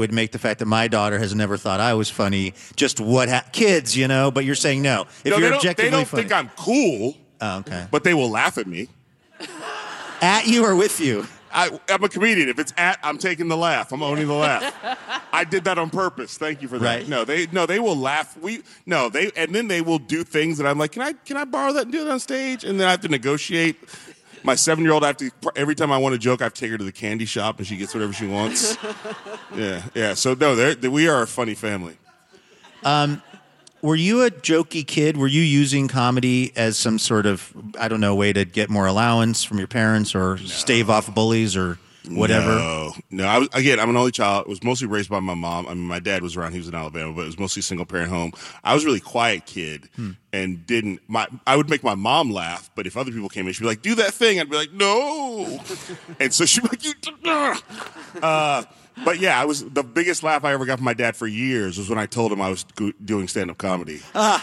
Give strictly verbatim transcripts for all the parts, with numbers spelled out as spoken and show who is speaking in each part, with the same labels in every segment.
Speaker 1: would make the fact that my daughter has never thought I was funny just what ha- kids, you know. But you're saying no. If
Speaker 2: no,
Speaker 1: you're
Speaker 2: they
Speaker 1: objectively
Speaker 2: don't, they don't
Speaker 1: funny,
Speaker 2: think I'm cool.
Speaker 1: Oh, okay.
Speaker 2: But they will laugh at me.
Speaker 1: At you or with you?
Speaker 2: I, I'm a comedian. If it's at, I'm taking the laugh. I'm owning the laugh. I did that on purpose. Thank you for that.
Speaker 1: Right.
Speaker 2: No, they no, they will laugh. We no, they and then they will do things that I'm like, can I can I borrow that and do it on stage? And then I have to negotiate. My seven-year-old, I have to every time I want a joke, I have to take her to the candy shop and she gets whatever she wants. yeah, yeah. So no, they're, we are a funny family.
Speaker 1: Um. Were you a jokey kid? Were you using comedy as some sort of, I don't know, way to get more allowance from your parents or no. stave off bullies or whatever?
Speaker 2: No, no. I was, again, I'm an only child. I was mostly raised by my mom. I mean, my dad was around. He was in Alabama, but it was mostly a single-parent home. I was a really quiet kid hmm. and didn't, my, I would make my mom laugh, but if other people came in, she'd be like, do that thing. I'd be like, no. And so she'd be like, you, uh, But yeah, I was the biggest laugh I ever got from my dad for years was when I told him I was go- doing stand-up comedy. Uh.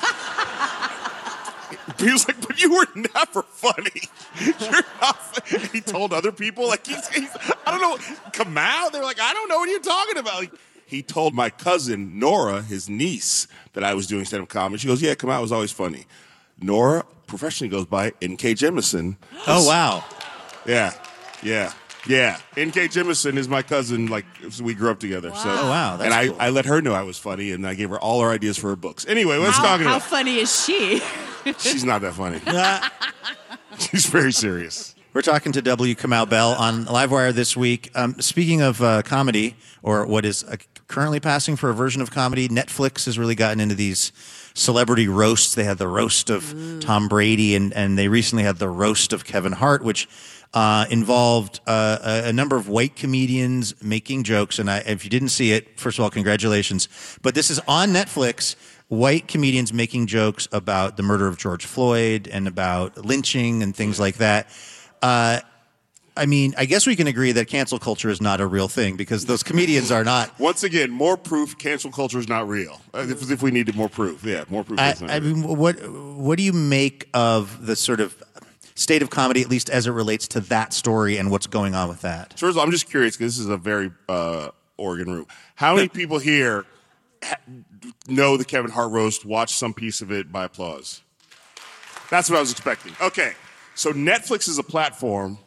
Speaker 2: He was like, "But you were never funny." You're not. He told other people, like he's, he's I don't know, Kamau. They were like, "I don't know what you're talking about." Like, he told my cousin Nora, his niece, that I was doing stand-up comedy. She goes, "Yeah, Kamau was always funny." Nora professionally goes by N K Jemisin.
Speaker 1: Oh wow.
Speaker 2: Yeah, yeah. Yeah, N K Jemisin is my cousin. Like we grew up together.
Speaker 1: Wow.
Speaker 2: So,
Speaker 1: oh wow, that's
Speaker 2: and I,
Speaker 1: cool.
Speaker 2: I let her know I was funny, and I gave her all her ideas for her books. Anyway, let's
Speaker 3: how,
Speaker 2: talk
Speaker 3: how
Speaker 2: about.
Speaker 3: How funny is she?
Speaker 2: She's not that funny. She's very serious.
Speaker 1: We're talking to W. Kamau Bell on Livewire this week. Um, speaking of uh, comedy, or what is uh, currently passing for a version of comedy, Netflix has really gotten into these celebrity roasts. They had the roast of mm. Tom Brady, and, and they recently had the roast of Kevin Hart, which uh, involved uh, a, a number of white comedians making jokes. And I, if you didn't see it, first of all, congratulations. But this is on Netflix. White comedians making jokes about the murder of George Floyd and about lynching and things like that. Uh, I mean, I guess we can agree that cancel culture is not a real thing because those comedians are not.
Speaker 2: Once again, more proof cancel culture is not real. If, if we needed more proof, yeah, more proof.
Speaker 1: I,
Speaker 2: not
Speaker 1: I
Speaker 2: real.
Speaker 1: mean, what what do you make of the sort of state of comedy, at least as it relates to that story and what's going on with that?
Speaker 2: First of all, I'm just curious because this is a very uh, Oregon room. How many people here know the Kevin Hart roast, watch some piece of it by applause? That's what I was expecting. Okay, so Netflix is a platform.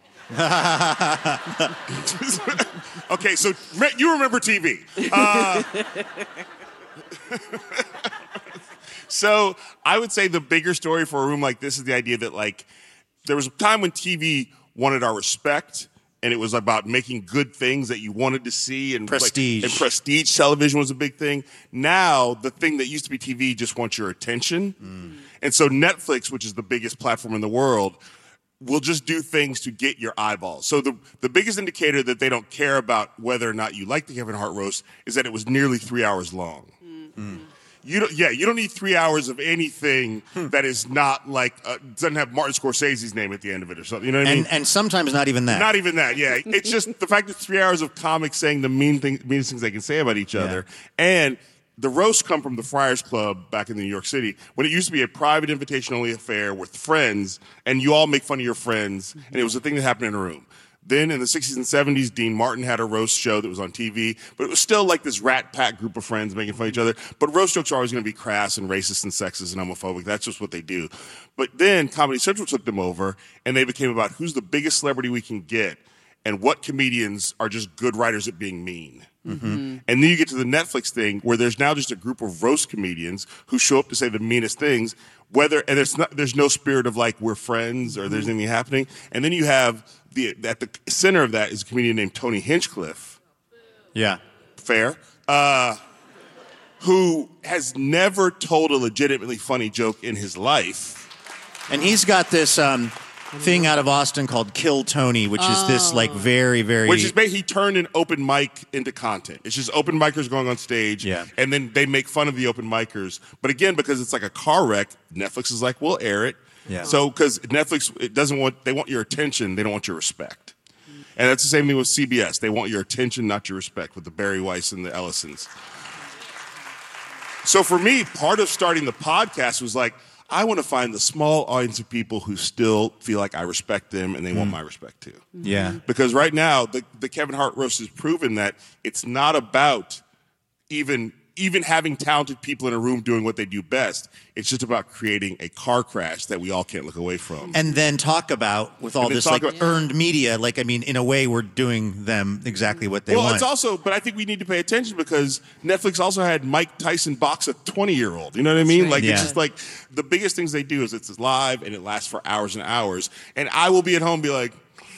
Speaker 2: Okay, so you remember T V. Uh, so I would say the bigger story for a room like this is the idea that, like, there was a time when T V wanted our respect, and it was about making good things that you wanted to see. And
Speaker 1: prestige.
Speaker 2: Like, and prestige television was a big thing. Now, the thing that used to be T V just wants your attention. Mm. And so Netflix, which is the biggest platform in the world, will just do things to get your eyeballs. So the, the biggest indicator that they don't care about whether or not you like the Kevin Hart roast is that it was nearly three hours long. Mm. You don't, yeah, you don't need three hours of anything that is not like, uh, doesn't have Martin Scorsese's name at the end of it or something. You know what I mean?
Speaker 1: And, and sometimes not even that.
Speaker 2: Not even that, yeah. It's just the fact that three hours of comics saying the mean thing, meanest things they can say about each other. Yeah. And the roasts come from the Friars Club back in New York City, when it used to be a private invitation-only affair with friends, and you all make fun of your friends, and it was a thing that happened in a room. Then in the sixties and seventies, Dean Martin had a roast show that was on T V, but it was still like this rat pack group of friends making fun of each other. But roast jokes are always going to be crass and racist and sexist and homophobic. That's just what they do. But then Comedy Central took them over, and they became about who's the biggest celebrity we can get and what comedians are just good writers at being mean. Mm-hmm. And then you get to the Netflix thing where there's now just a group of roast comedians who show up to say the meanest things, whether and there's not, there's no spirit of like we're friends or there's anything happening. And then you have the at the center of that is a comedian named Tony Hinchcliffe.
Speaker 1: Yeah,
Speaker 2: fair. Uh, who has never told a legitimately funny joke in his life,
Speaker 1: and he's got this. Um thing out of Austin called Kill Tony, which oh. is this like very, very...
Speaker 2: Which is basically he turned an open mic into content. It's just open micers going on stage,
Speaker 1: yeah.
Speaker 2: and then they make fun of the open micers. But again, because it's like a car wreck, Netflix is like, we'll air it.
Speaker 1: Yeah.
Speaker 2: So, because Netflix, it doesn't want, they want your attention, they don't want your respect. And that's the same thing with C B S. They want your attention, not your respect, with the Barry Weiss and the Ellisons. So for me, part of starting the podcast was like, I want to find the small audience of people who still feel like I respect them and they mm. want my respect too.
Speaker 1: Yeah.
Speaker 2: Because right now, the, the Kevin Hart roast has proven that it's not about even even having talented people in a room doing what they do best. It's just about creating a car crash that we all can't look away from.
Speaker 1: And then talk about, with all this like about, earned media, like, I mean, in a way we're doing them exactly what they
Speaker 2: well,
Speaker 1: want.
Speaker 2: Well, it's also, but I think we need to pay attention because Netflix also had Mike Tyson box a twenty-year-old. You know what I mean? Like, yeah. It's just like the biggest things they do is it's live and it lasts for hours and hours. And I will be at home and be like,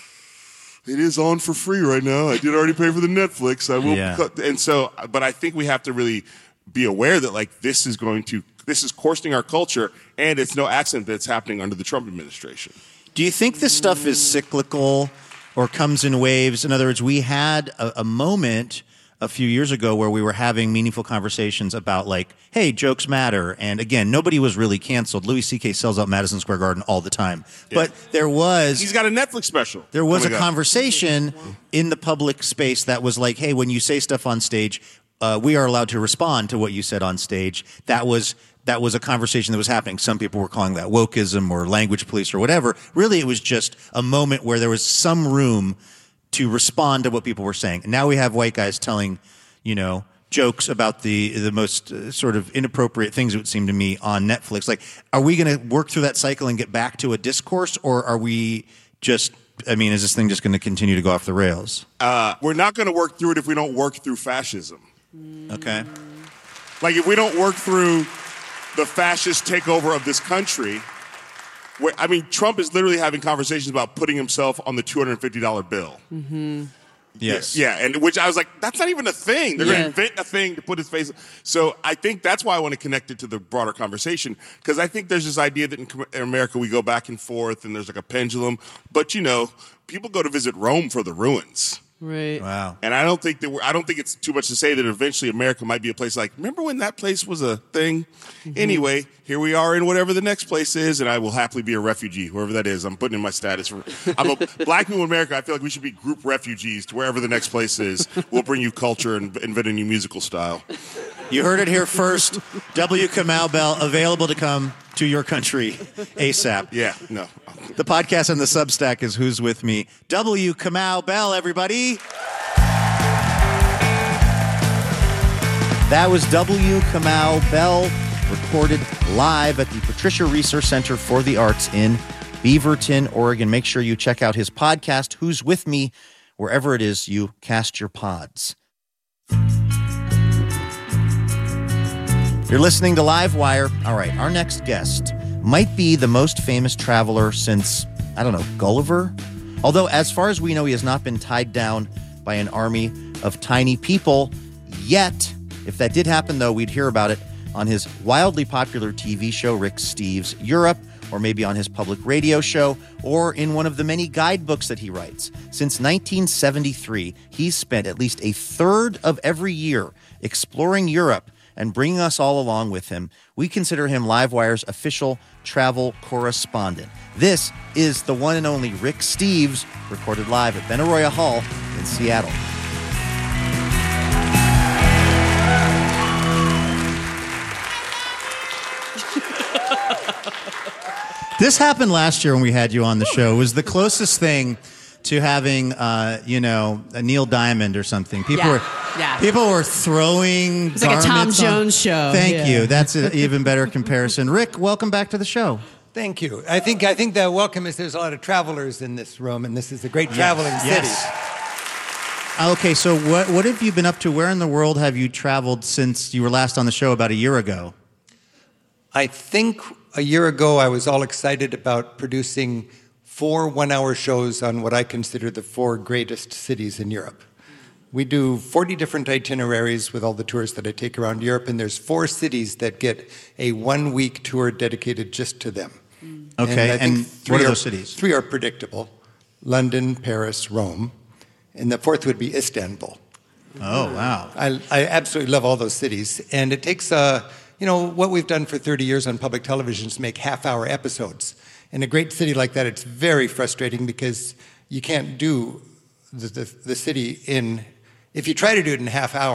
Speaker 2: it is on for free right now. I did already pay for the Netflix. I will yeah. cut. And so, but I think we have to really be aware that like this is going to, this is coarsening our culture, and it's no accident that it's happening under the Trump administration.
Speaker 1: Do you think this stuff is cyclical or comes in waves? In other words, we had a, a moment a few years ago where we were having meaningful conversations about like, hey, jokes matter. And again, nobody was really canceled. Louis C K sells out Madison Square Garden all the time. Yeah. But there was...
Speaker 2: He's got a Netflix special.
Speaker 1: There was a conversation in the public space that was like, hey, when you say stuff on stage, uh, we are allowed to respond to what you said on stage. That was... That was a conversation that was happening. Some people were calling that wokeism or language police or whatever. Really, it was just a moment where there was some room to respond to what people were saying. And now we have white guys telling, you know, jokes about the the most uh, sort of inappropriate things, it would seem to me, on Netflix. Like, are we going to work through that cycle and get back to a discourse, or are we just, I mean, is this thing just going to continue to go off the rails?
Speaker 2: Uh, we're not going to work through it if we don't work through fascism.
Speaker 1: Okay.
Speaker 2: Like, if we don't work through the fascist takeover of this country, where, I mean, Trump is literally having conversations about putting himself on the two hundred fifty dollar bill.
Speaker 3: Mm-hmm.
Speaker 1: Yes.
Speaker 2: Yeah, and which I was like, that's not even a thing. They're
Speaker 3: yeah.
Speaker 2: going to invent a thing to put his face. So I think that's why I want to connect it to the broader conversation, because I think there's this idea that in America we go back and forth and there's like a pendulum. But, you know, people go to visit Rome for the ruins.
Speaker 3: Right.
Speaker 1: Wow.
Speaker 2: And I don't think that we're, I don't think it's too much to say that eventually America might be a place like, remember when that place was a thing? Mm-hmm. Anyway, here we are in whatever the next place is, and I will happily be a refugee, whoever that is. I'm putting in my status. For, I'm a black people in America. I feel like we should be group refugees to wherever the next place is. We'll bring you culture and invent a new musical style.
Speaker 1: You heard it here first. W. Kamau Bell, available to come to your country ASAP.
Speaker 2: Yeah, no.
Speaker 1: The podcast and the Substack is Who's With Me. W. Kamau Bell, everybody. That was W. Kamau Bell, recorded live at the Patricia Research Center for the Arts in Beaverton, Oregon. Make sure you check out his podcast, Who's With Me, wherever it is you cast your pods. You're listening to Livewire. All right, our next guest might be the most famous traveler since, I don't know, Gulliver? Although, as far as we know, he has not been tied down by an army of tiny people yet. If that did happen, though, we'd hear about it on his wildly popular T V show, Rick Steves Europe, or maybe on his public radio show, or in one of the many guidebooks that he writes. Since nineteen seventy-three, he's spent at least a third of every year exploring Europe and bringing us all along with him. We consider him Livewire's official travel correspondent. This is the one and only Rick Steves, recorded live at Benaroya Hall in Seattle. This happened last year when we had you on the show. It was the closest thing to having, uh, you know, a Neil Diamond or something. People
Speaker 3: yeah.
Speaker 1: were
Speaker 3: yeah.
Speaker 1: people were throwing
Speaker 3: It's like a Tom Jones show.
Speaker 1: Thank
Speaker 3: yeah.
Speaker 1: you. That's an even better comparison. Rick, welcome back to the show.
Speaker 4: Thank you. I think I think the welcome is there's a lot of travelers in this room, and this is a great traveling
Speaker 1: yes.
Speaker 4: city.
Speaker 1: Yes. Okay, so what what have you been up to? Where in the world have you traveled since you were last on the show about a year ago?
Speaker 4: I think a year ago I was all excited about producing four one-hour shows on what I consider the four greatest cities in Europe. We do forty different itineraries with all the tours that I take around Europe, and there's four cities that get a one-week tour dedicated just to them.
Speaker 1: Okay, and, and what are, are those cities?
Speaker 4: Three are predictable: London, Paris, Rome, and the fourth would be Istanbul.
Speaker 1: Oh, wow.
Speaker 4: I, I absolutely love all those cities, and it takes, uh, you know, what we've done for thirty years on public television is make half-hour episodes. In a great city like that, it's very frustrating because you can't do the, the, the city in, if you try to do it in a half hour,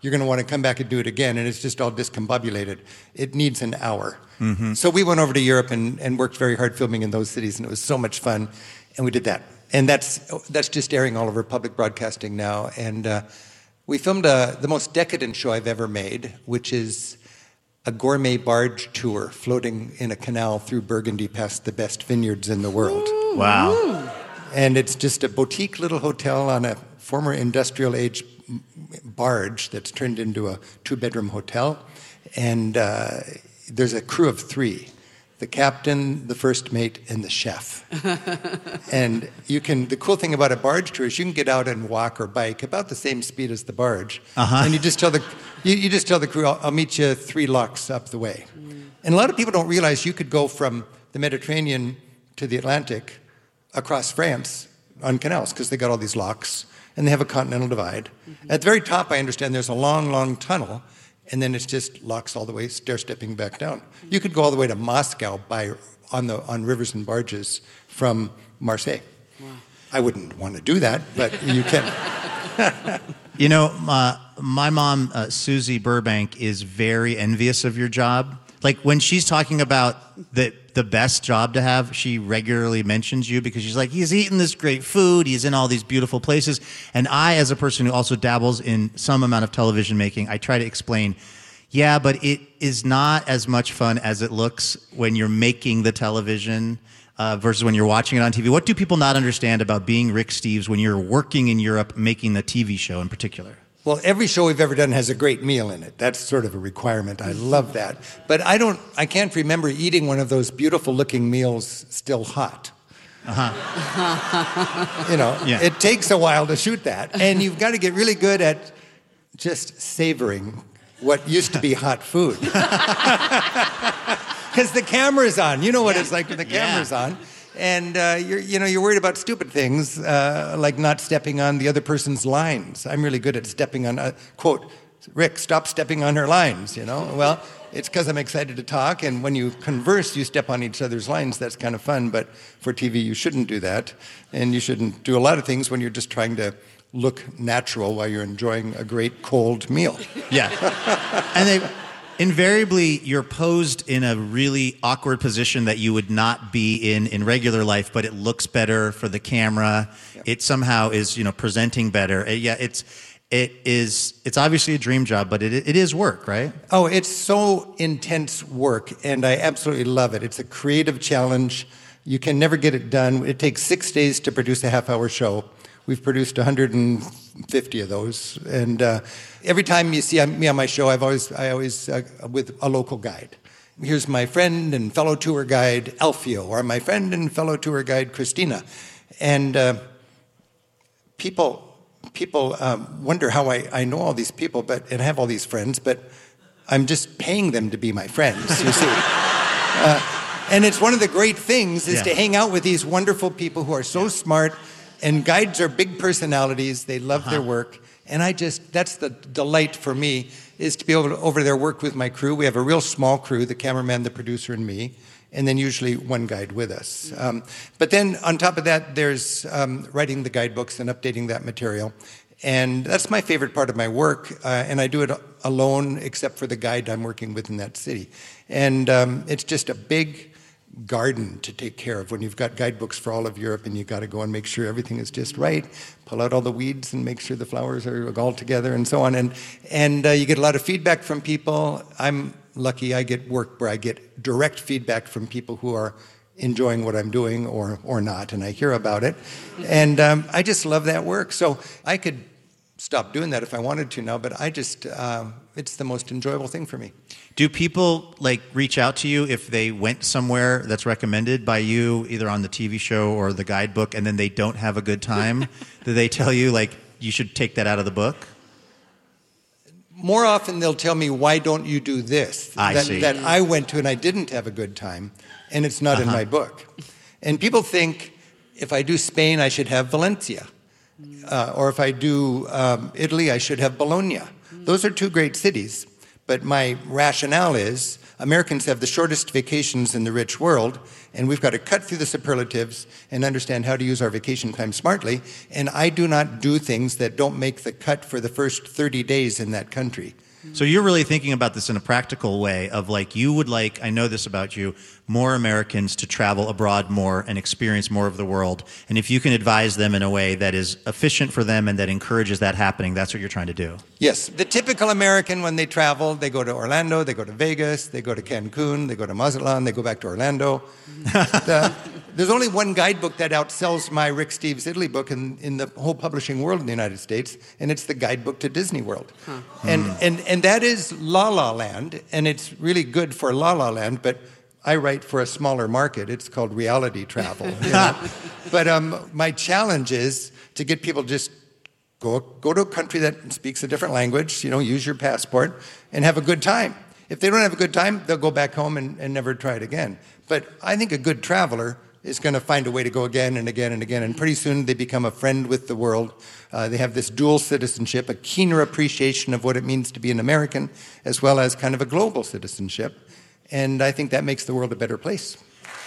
Speaker 4: you're going to want to come back and do it again, and it's just all discombobulated. It needs an hour. Mm-hmm. So we went over to Europe and, and worked very hard filming in those cities, and it was so much fun, and we did that. And that's that's just airing all over public broadcasting now. And uh, we filmed a, the most decadent show I've ever made, which is a gourmet barge tour floating in a canal through Burgundy past the best vineyards in the world.
Speaker 1: Ooh. Wow.
Speaker 4: And it's just a boutique little hotel on a former industrial age barge that's turned into a two-bedroom hotel. And uh, there's a crew of three, the captain, the first mate, and the chef. And you can, the cool thing about a barge tour is you can get out and walk or bike about the same speed as the barge. Uh-huh. And you just tell the you, you just tell the crew, I'll, I'll meet you three locks up the way. Mm. And a lot of people don't realize you could go from the Mediterranean to the Atlantic across France on canals, because they got all these locks, and they have a continental divide. Mm-hmm. At the very top, I understand there's a long, long tunnel, and then it's just locks all the way, stair-stepping back down. Mm-hmm. You could go all the way to Moscow by on the on rivers and barges from Marseille. Wow. I wouldn't want to do that, but you can.
Speaker 1: You know, uh, my mom, uh, Susie Burbank, is very envious of your job. Like, when she's talking about the the best job to have, she regularly mentions you, because she's like, he's eating this great food, he's in all these beautiful places. And I, as a person who also dabbles in some amount of television making, I try to explain, yeah, but it is not as much fun as it looks when you're making the television uh, versus when you're watching it on T V. What do people not understand about being Rick Steves when you're working in Europe making the T V show in particular?
Speaker 4: Well, every show we've ever done has a great meal in it. That's sort of a requirement. I love that. But I don't, I can't remember eating one of those beautiful looking meals still hot. Uh-huh. You know, yeah. It takes a while to shoot that. And you've got to get really good at just savoring what used to be hot food. Because the camera's on. You know what yeah. it's like when the camera's yeah. on. And uh, you're, you know, you're worried about stupid things, uh, like not stepping on the other person's lines. I'm really good at stepping on, uh, quote, Rick, stop stepping on her lines, you know? Well, it's because I'm excited to talk, and when you converse, you step on each other's lines. That's kind of fun, but for T V, you shouldn't do that. And you shouldn't do a lot of things when you're just trying to look natural while you're enjoying a great cold meal.
Speaker 1: Yeah. And they... Invariably, you're posed in a really awkward position that you would not be in in regular life, but it looks better for the camera. Yep. It somehow is, you know, presenting better. It, yeah, it's it is it's obviously a dream job, but it it is work, right?
Speaker 4: Oh, it's so intense work, and I absolutely love it. It's a creative challenge. You can never get it done. It takes six days to produce a half-hour show. We've produced one hundred fifty of those, and uh, every time you see me on my show, I've always, I always, uh, with a local guide. Here's my friend and fellow tour guide Alfio, or my friend and fellow tour guide Christina, and uh, people, people um, wonder how I, I know all these people, but and have all these friends, but I'm just paying them to be my friends. You see. Uh, and it's one of the great things is yeah. to hang out with these wonderful people who are so smart. And guides are big personalities. They love uh-huh. their work. And I just, that's the delight for me, is to be able to over there work with my crew. We have a real small crew, the cameraman, the producer, and me, and then usually one guide with us. Um, but then on top of that, there's um, writing the guidebooks and updating that material. And that's my favorite part of my work. Uh, and I do it alone, except for the guide I'm working with in that city. And um, it's just a big garden to take care of when you've got guidebooks for all of Europe, and you've got to go and make sure everything is just right, pull out all the weeds and make sure the flowers are all together and so on. And and uh, you get a lot of feedback from people. I'm lucky I get work where I get direct feedback from people who are enjoying what I'm doing or or not, and I hear about it. And um, I just love that work. So I could stop doing that if I wanted to now, but I just, uh, it's the most enjoyable thing for me.
Speaker 1: Do people like reach out to you if they went somewhere that's recommended by you, either on the T V show or the guidebook, and then they don't have a good time? Do they tell you, like, you should take that out of the book?
Speaker 4: More often they'll tell me, why don't you do this?
Speaker 1: I
Speaker 4: that,
Speaker 1: see.
Speaker 4: That I went to and I didn't have a good time, and it's not uh-huh. in my book. And people think if I do Spain, I should have Valencia. Uh, or if I do um, Italy, I should have Bologna. Those are two great cities. But my rationale is Americans have the shortest vacations in the rich world, and we've got to cut through the superlatives and understand how to use our vacation time smartly. And I do not do things that don't make the cut for the first thirty days in that country.
Speaker 1: So you're really thinking about this in a practical way of like you would like, I know this about you, more Americans to travel abroad more and experience more of the world. And if you can advise them in a way that is efficient for them and that encourages that happening, that's what you're trying to do.
Speaker 4: Yes. The typical American, when they travel, they go to Orlando, they go to Vegas, they go to Cancun, they go to Mazatlan, they go back to Orlando. the, there's only one guidebook that outsells my Rick Steves Italy book in, in the whole publishing world in the United States, and it's the guidebook to Disney World. Huh. And, mm. and, and that is La La Land, and it's really good for La La Land, but I write for a smaller market. It's called reality travel. You know? But um, my challenge is to get people just go go to a country that speaks a different language, you know, use your passport, and have a good time. If they don't have a good time, they'll go back home and, and never try it again. But I think a good traveler is going to find a way to go again and again and again, and pretty soon they become a friend with the world. Uh, they have this dual citizenship, a keener appreciation of what it means to be an American, as well as kind of a global citizenship. And I think that makes the world a better place.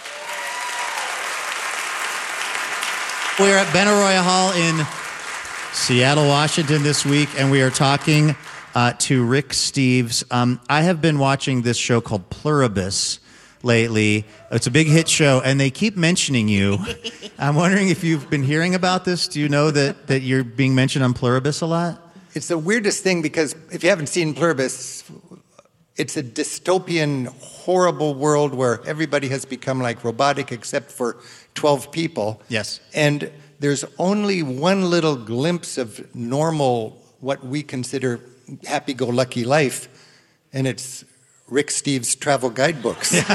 Speaker 1: We're at Benaroya Hall in Seattle, Washington this week, and we are talking uh, to Rick Steves. Um, I have been watching this show called Pluribus lately. It's a big hit show, and they keep mentioning you. I'm wondering if you've been hearing about this. Do you know that, that you're being mentioned on Pluribus a lot?
Speaker 4: It's the weirdest thing, because if you haven't seen Pluribus, it's a dystopian, horrible world where everybody has become like robotic except for twelve people.
Speaker 1: Yes.
Speaker 4: And there's only one little glimpse of normal, what we consider happy-go-lucky life, and it's Rick Steves' travel guidebooks. Yeah.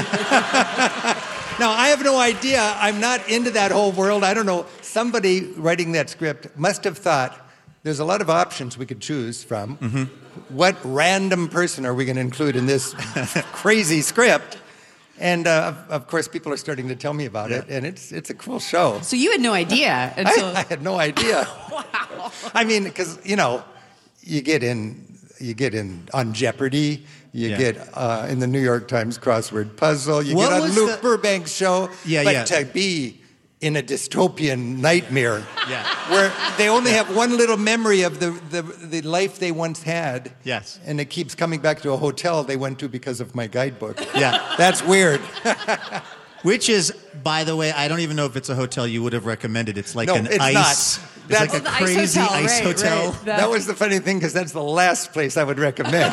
Speaker 4: Now, I have no idea. I'm not into that whole world. I don't know. Somebody writing that script must have thought, there's a lot of options we could choose from. Mm-hmm. What random person are we going to include in this crazy script? And uh, of, of course, people are starting to tell me about yeah. it, and it's it's a cool show.
Speaker 3: So you had no idea until
Speaker 4: I, I had no idea.
Speaker 3: Wow.
Speaker 4: I mean, because you know, you get in, you get in on Jeopardy. You yeah. get uh, in the New York Times crossword puzzle. You
Speaker 1: what
Speaker 4: get on Luke
Speaker 1: the...
Speaker 4: Burbank's show.
Speaker 1: Yeah,
Speaker 4: but
Speaker 1: yeah.
Speaker 4: to be in a dystopian nightmare
Speaker 1: yeah.
Speaker 4: where they only have one little memory of the, the, the life they once had.
Speaker 1: Yes.
Speaker 4: And it keeps coming back to a hotel they went to because of my guidebook.
Speaker 1: Yeah.
Speaker 4: That's weird.
Speaker 1: Which is, by the way, I don't even know if it's a hotel you would have recommended. It's like
Speaker 4: no,
Speaker 1: an
Speaker 4: it's
Speaker 1: ice.
Speaker 4: Not.
Speaker 1: It's
Speaker 3: that's
Speaker 1: like a
Speaker 3: the
Speaker 1: crazy
Speaker 3: ice hotel.
Speaker 1: ice
Speaker 3: Right,
Speaker 1: hotel.
Speaker 3: right.
Speaker 4: That was the funny thing, because that's the last place I would recommend.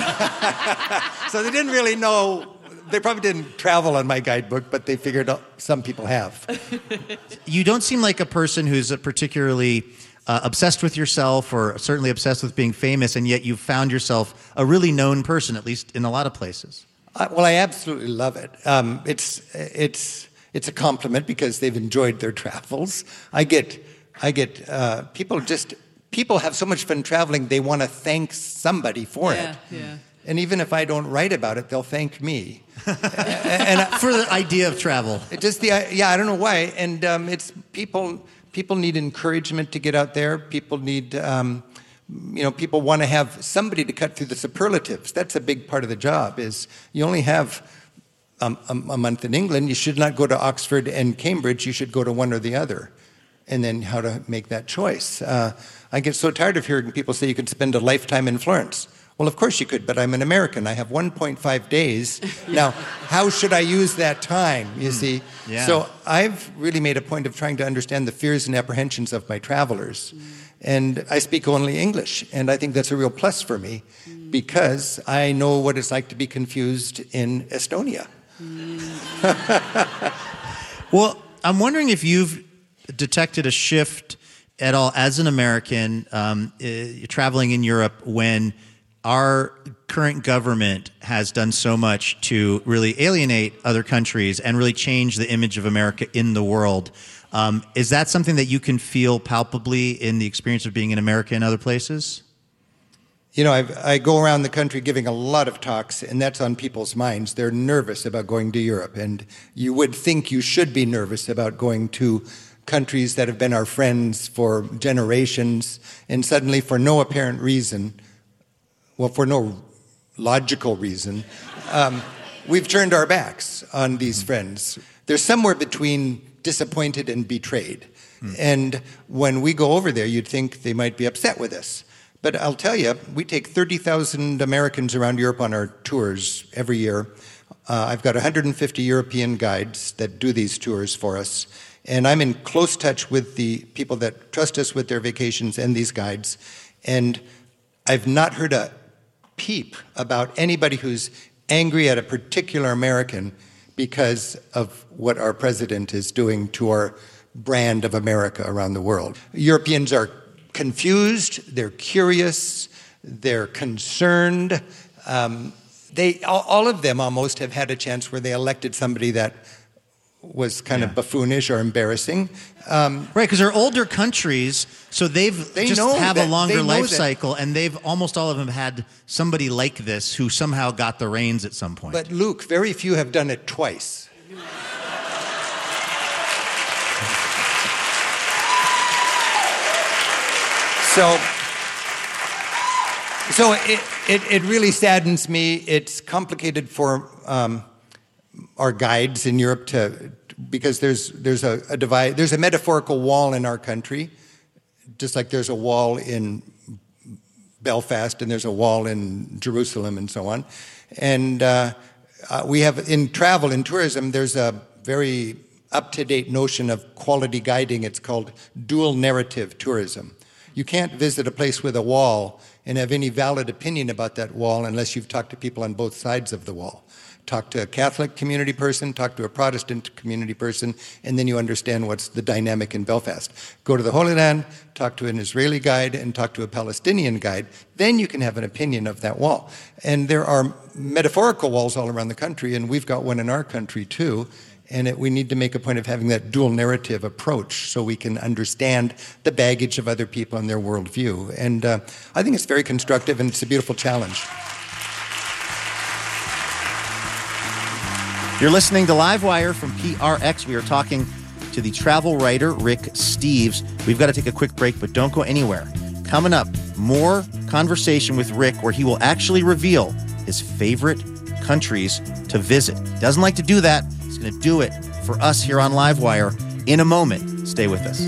Speaker 4: So they didn't really know. They probably didn't travel on my guidebook, but they figured out some people have.
Speaker 1: You don't seem like a person who's particularly uh, obsessed with yourself, or certainly obsessed with being famous, and yet you've found yourself a really known person, at least in a lot of places.
Speaker 4: Uh, well, I absolutely love it. Um, it's it's it's a compliment because they've enjoyed their travels. I get I get uh, people just people have so much fun traveling. They want to thank somebody for
Speaker 3: yeah,
Speaker 4: it.
Speaker 3: Yeah.
Speaker 4: And even if I don't write about it, they'll thank me.
Speaker 1: and for the idea of travel.
Speaker 4: Just the yeah, I don't know why. And um, it's people. People need encouragement to get out there. People need, um, you know, people want to have somebody to cut through the superlatives. That's a big part of the job. Is you only have um, a, a month in England. You should not go to Oxford and Cambridge. You should go to one or the other. And then how to make that choice. Uh, I get so tired of hearing people say you could spend a lifetime in Florence. Well, of course you could, but I'm an American. I have one point five days. Now, how should I use that time, you see?
Speaker 1: Yeah.
Speaker 4: So I've really made a point of trying to understand the fears and apprehensions of my travelers. Mm. And I speak only English, and I think that's a real plus for me mm. because I know what it's like to be confused in Estonia.
Speaker 3: Mm.
Speaker 1: Well, I'm wondering if you've detected a shift at all as an American um, uh, traveling in Europe when our current government has done so much to really alienate other countries and really change the image of America in the world. Um, is that something that you can feel palpably in the experience of being in America and other places?
Speaker 4: You know, I've, I go around the country giving a lot of talks, and that's on people's minds. They're nervous about going to Europe, and you would think you should be nervous about going to countries that have been our friends for generations, and suddenly, for no apparent reason, well, for no logical reason, um, we've turned our backs on these friends. They're somewhere between disappointed and betrayed. Mm. And when we go over there, you'd think they might be upset with us. But I'll tell you, we take thirty thousand Americans around Europe on our tours every year. Uh, I've got one hundred fifty European guides that do these tours for us. And I'm in close touch with the people that trust us with their vacations and these guides. And I've not heard a peep about anybody who's angry at a particular American because of what our president is doing to our brand of America around the world. Europeans are confused, they're curious, they're concerned. Um, they, all, all of them almost have had a chance where they elected somebody that was kind yeah. of buffoonish or embarrassing. Um,
Speaker 1: right, because they're older countries, so they've
Speaker 4: they
Speaker 1: just
Speaker 4: know
Speaker 1: have
Speaker 4: that,
Speaker 1: a longer life
Speaker 4: that.
Speaker 1: cycle, and they've almost all of them had somebody like this who somehow got the reins at some point.
Speaker 4: But Luke, very few have done it twice. So, so it, it, it really saddens me. It's complicated for um, our guides in Europe to, because there's there's a, a divide, there's a metaphorical wall in our country, just like there's a wall in Belfast and there's a wall in Jerusalem and so on. And uh, uh, we have in travel, in tourism, there's a very up-to-date notion of quality guiding. It's called dual narrative tourism. You can't visit a place with a wall and have any valid opinion about that wall unless you've talked to people on both sides of the wall. Talk to a Catholic community person, talk to a Protestant community person, and then you understand what's the dynamic in Belfast. Go to the Holy Land, talk to an Israeli guide, and talk to a Palestinian guide. Then you can have an opinion of that wall. And there are metaphorical walls all around the country, and we've got one in our country too. And it, we need to make a point of having that dual narrative approach so we can understand the baggage of other people and their worldview. And uh, I think it's very constructive, and it's a beautiful challenge.
Speaker 1: You're listening to Livewire from P R X. We are talking to the travel writer, Rick Steves. We've got to take a quick break, but don't go anywhere. Coming up, more conversation with Rick where he will actually reveal his favorite countries to visit. He doesn't like to do that. He's going to do it for us here on Livewire in a moment. Stay with us.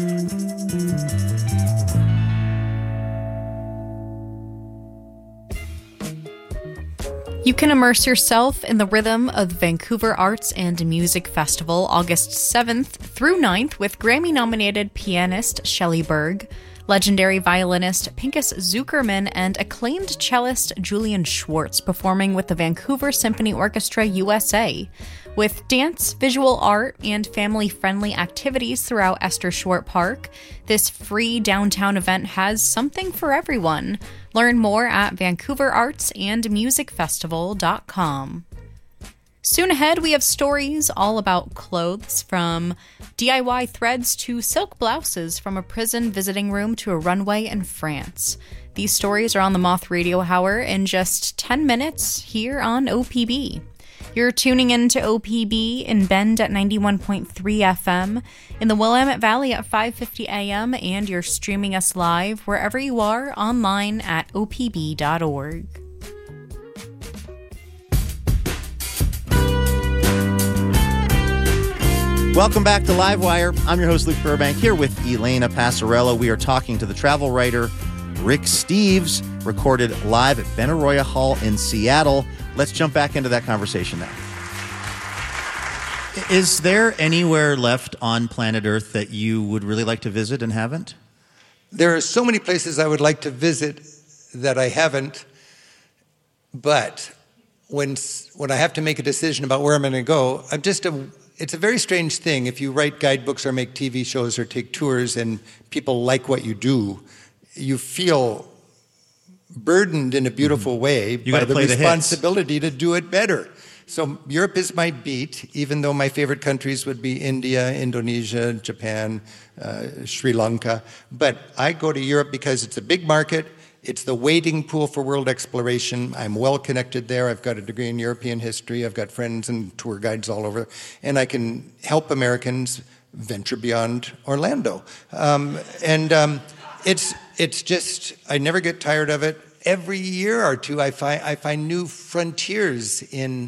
Speaker 5: You can immerse yourself in the rhythm of the Vancouver Arts and Music Festival August seventh through ninth with Grammy-nominated pianist Shelley Berg, legendary violinist Pinchas Zukerman, and acclaimed cellist Julian Schwartz performing with the Vancouver Symphony Orchestra U S A. With dance, visual art, and family-friendly activities throughout Esther Schwartz Park, this free downtown event has something for everyone. Learn more at vancouver arts and music festival dot com. Soon ahead, we have stories all about clothes, from D I Y threads to silk blouses, from a prison visiting room to a runway in France. These stories are on the Moth Radio Hour in just ten minutes here on O P B. You're tuning in to O P B in Bend at ninety-one point three F M, in the Willamette Valley at five fifty A M, and you're streaming us live wherever you are online at O P B dot org.
Speaker 1: Welcome back to Livewire. I'm your host, Luke Burbank, here with Elena Passarello. We are talking to the travel writer, Rick Steves, recorded live at Benaroya Hall in Seattle. Let's jump back into that conversation now. Is there anywhere left on planet Earth that you would really like to visit and haven't?
Speaker 4: There are so many places I would like to visit that I haven't, but when when I have to make a decision about where I'm going to go, I'm just a it's a very strange thing. If you write guidebooks or make T V shows or take tours and people like what you do, you feel burdened in a beautiful way
Speaker 1: you
Speaker 4: by the
Speaker 1: play
Speaker 4: responsibility the to do it better. So Europe is my beat, even though my favorite countries would be India, Indonesia, Japan, uh, Sri Lanka. But I go to Europe because it's a big market. It's the wading pool for world exploration. I'm well connected there. I've got a degree in European history. I've got friends and tour guides all over. And I can help Americans venture beyond Orlando. Um, and um, it's it's just, I never get tired of it. Every year or two, I find I find new frontiers in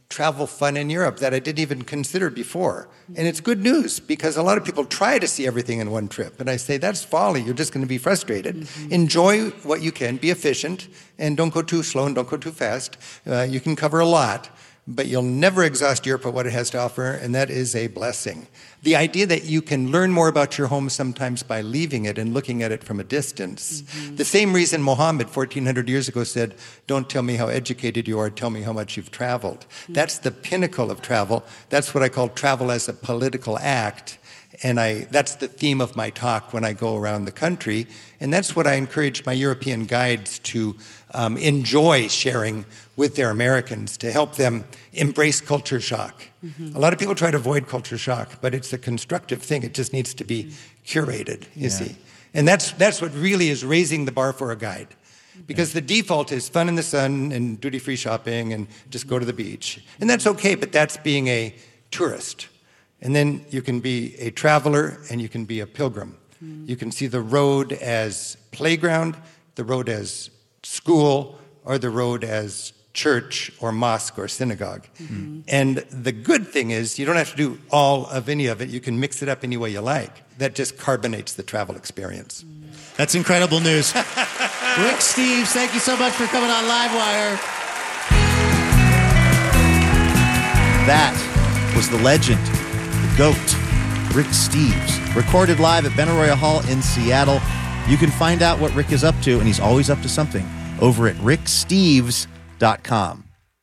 Speaker 4: travel fun in Europe that I didn't even consider before. And it's good news because a lot of people try to see everything in one trip. And I say, that's folly. You're just going to be frustrated. Mm-hmm. Enjoy what you can. Be efficient. And don't go too slow and don't go too fast. Uh, you can cover a lot. But you'll never exhaust Europe for what it has to offer, and that is a blessing. The idea that you can learn more about your home sometimes by leaving it and looking at it from a distance. Mm-hmm. The same reason Muhammad fourteen hundred years ago said, don't tell me how educated you are, tell me how much you've traveled. Mm-hmm. That's the pinnacle of travel. That's what I call travel as a political act. And I, that's the theme of my talk when I go around the country. And that's what I encourage my European guides to um, enjoy sharing with their Americans, to help them embrace culture shock. Mm-hmm. A lot of people try to avoid culture shock, but it's a constructive thing. It just needs to be curated, you yeah. see. And that's, that's what really is raising the bar for a guide. Because the default is fun in the sun and duty-free shopping and just go to the beach. And that's okay, but that's being a tourist. And then you can be a traveler and you can be a pilgrim. Mm. You can see the road as playground, the road as school, or the road as church or mosque or synagogue. Mm-hmm. And the good thing is you don't have to do all of any of it. You can mix it up any way you like. That just carbonates the travel experience.
Speaker 1: That's incredible news. Rick Steves, thank you so much for coming on Livewire. That was the legend, the GOAT, Rick Steves, recorded live at Benaroya Hall in Seattle. You can find out what Rick is up to, and he's always up to something, over at rick steves dot com.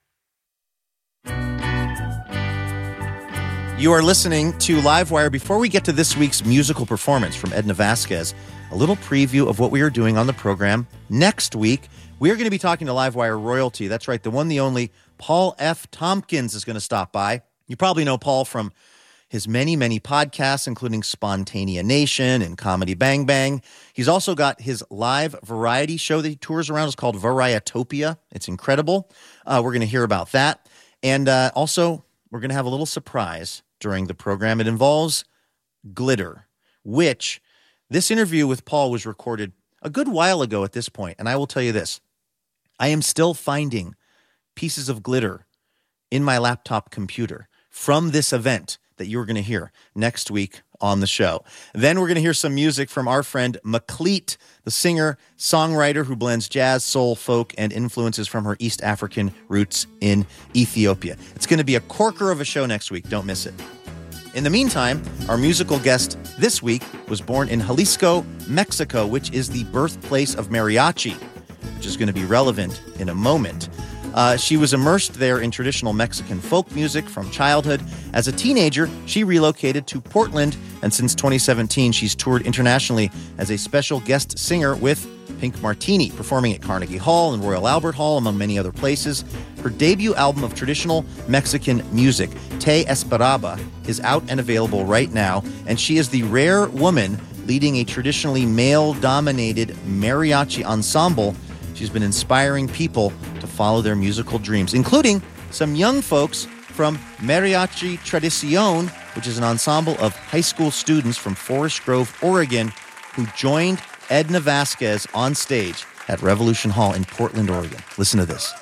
Speaker 1: You are listening to Livewire. Before we get to this week's musical performance from Edna Vasquez, a little preview of what we are doing on the program next week. We are going to be talking to Livewire royalty. That's right, the one, the only, Paul F. Tompkins is going to stop by. You probably know Paul from his many, many podcasts, including Spontanea Nation and Comedy Bang Bang. He's also got his live variety show that he tours around. It's called Varietopia. It's incredible. Uh, we're going to hear about that. And uh, also, we're going to have a little surprise during the program. It involves glitter, which this interview with Paul was recorded a good while ago at this point. And I will tell you this. I am still finding pieces of glitter in my laptop computer from this event that you're going to hear next week on the show. Then we're going to hear some music from our friend Makleet, the singer, songwriter who blends jazz, soul, folk, and influences from her East African roots in Ethiopia. It's going to be a corker of a show next week. Don't miss it. In the meantime, our musical guest this week was born in Jalisco, Mexico, which is the birthplace of mariachi, which is going to be relevant in a moment. Uh, she was immersed there in traditional Mexican folk music from childhood. As a teenager, she relocated to Portland, and since twenty seventeen, she's toured internationally as a special guest singer with Pink Martini, performing at Carnegie Hall and Royal Albert Hall, among many other places. Her debut album of traditional Mexican music, Te Esperaba, is out and available right now, and she is the rare woman leading a traditionally male-dominated mariachi ensemble. She's been inspiring people to follow their musical dreams, including some young folks from Mariachi Tradicion, which is an ensemble of high school students from Forest Grove, Oregon, who joined Edna Vasquez on stage at Revolution Hall in Portland, Oregon. Listen to this.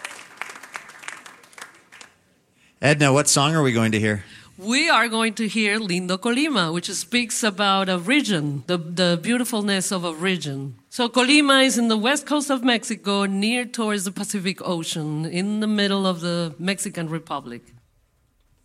Speaker 1: Edna, what song are we going to hear?
Speaker 6: We are going to hear Lindo Colima, which speaks about a region, the, the beautifulness of a region. So Colima is in the west coast of Mexico, near towards the Pacific Ocean, in the middle of the Mexican Republic.